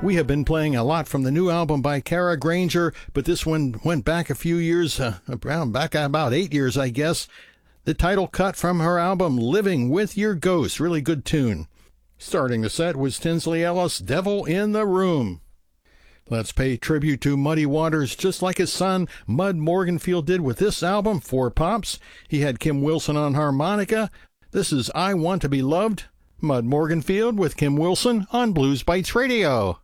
We have been playing a lot from the new album by Kara Granger, but this one went back a few years, back about 8 years, I guess. The title cut from her album, Living With Your Ghost. Really good tune. Starting the set was Tinsley Ellis, Devil in the Room. Let's pay tribute to Muddy Waters, just like his son, Mud Morganfield, did with this album, Four Pops. He had Kim Wilson on harmonica. This is I Want to Be Loved. Mud Morganfield with Kim Wilson on Blues Bites Radio.